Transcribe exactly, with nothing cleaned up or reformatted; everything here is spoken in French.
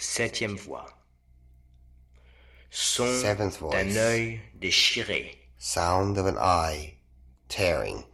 Septième voix. Son Seventh voice. d'un œil déchiré. Sound of an eye tearing.